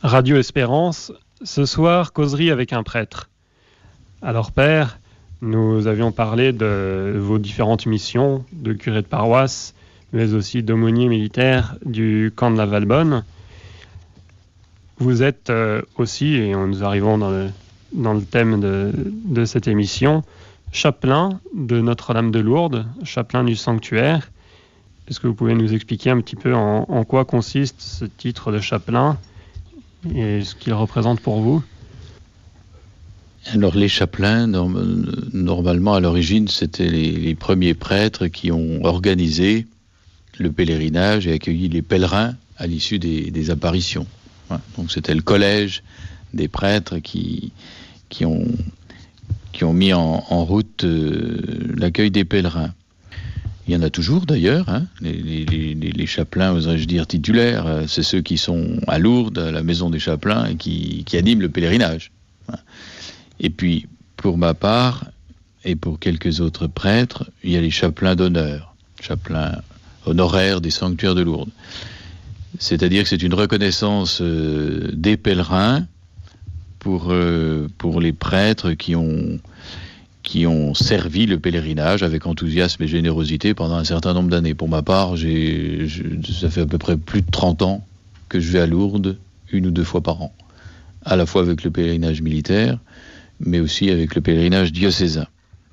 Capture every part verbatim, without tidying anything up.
Radio Espérance, ce soir, causerie avec un prêtre. Alors Père, nous avions parlé de vos différentes missions de curé de paroisse, mais aussi d'aumônier militaire du camp de la Valbonne. Vous êtes euh, aussi, et nous arrivons dans le, dans le thème de, de cette émission, chapelain de Notre-Dame de Lourdes, chapelain du sanctuaire. Est-ce que vous pouvez nous expliquer un petit peu en, en quoi consiste ce titre de chapelain et ce qu'il représente pour vous? Alors les chapelains, norm- normalement à l'origine, c'était les, les premiers prêtres qui ont organisé le pèlerinage et accueilli les pèlerins à l'issue des, des apparitions. Ouais. Donc c'était le collège des prêtres qui, qui, ont, qui ont mis en, en route euh, l'accueil des pèlerins. Il y en a toujours d'ailleurs, hein, les, les, les, les chapelains, oserais-je dire, titulaires, euh, c'est ceux qui sont à Lourdes, à la maison des chapelains, et qui, qui animent le pèlerinage. Ouais. Et puis, pour ma part, et pour quelques autres prêtres, il y a les chapelains d'honneur, chapelains honoraires des sanctuaires de Lourdes. C'est-à-dire que c'est une reconnaissance euh, des pèlerins pour, euh, pour les prêtres qui ont... qui ont servi le pèlerinage avec enthousiasme et générosité pendant un certain nombre d'années. Pour ma part, j'ai, je, ça fait à peu près plus de trente ans que je vais à Lourdes, une ou deux fois par an, à la fois avec le pèlerinage militaire, mais aussi avec le pèlerinage diocésain.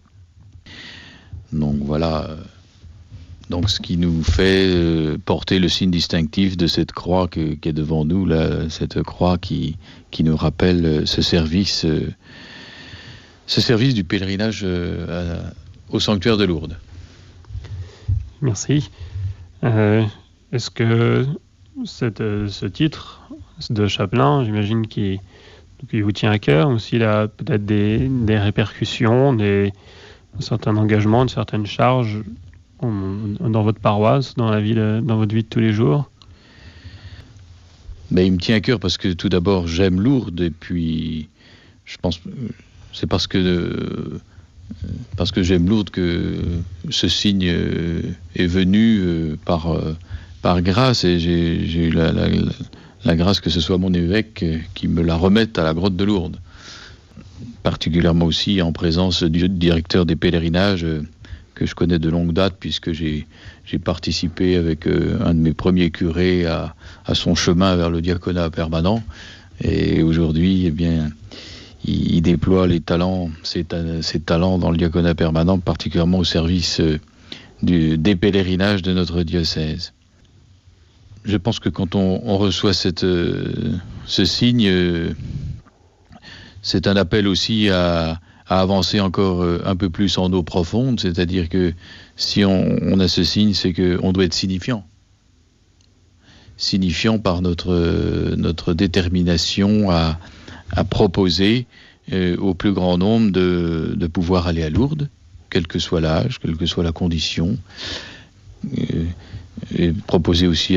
Donc voilà, donc ce qui nous fait porter le signe distinctif de cette croix que, qui est devant nous, là, cette croix qui, qui nous rappelle ce service ce service du pèlerinage euh, à, au sanctuaire de Lourdes. Merci. Euh, est-ce que cette, ce titre de chapelain, j'imagine qu'il, qu'il vous tient à cœur, aussi il a peut-être des, des répercussions, des, un certain engagement, une certaine charge en, dans votre paroisse, dans, la vie de, dans votre vie de tous les jours? Ben, il me tient à cœur parce que tout d'abord j'aime Lourdes et puis je pense... C'est parce que, euh, parce que j'aime Lourdes que ce signe euh, est venu euh, par, euh, par grâce et j'ai, j'ai eu la, la, la grâce que ce soit mon évêque qui me la remette à la grotte de Lourdes. Particulièrement aussi en présence du directeur des pèlerinages euh, que je connais de longue date puisque j'ai, j'ai participé avec euh, un de mes premiers curés à, à son chemin vers le diaconat permanent. Et aujourd'hui, eh bien... il déploie les talents, ses, ta- ses talents dans le diaconat permanent, particulièrement au service euh, du, des pèlerinages de notre diocèse. Je pense que quand on, on reçoit cette, euh, ce signe, euh, c'est un appel aussi à, à avancer encore euh, un peu plus en eau profonde, c'est-à-dire que si on, on a ce signe, c'est qu'on doit être signifiant. Signifiant par notre, euh, notre détermination à à proposer euh, au plus grand nombre de, de pouvoir aller à Lourdes, quel que soit l'âge, quelle que soit la condition, euh, et proposer aussi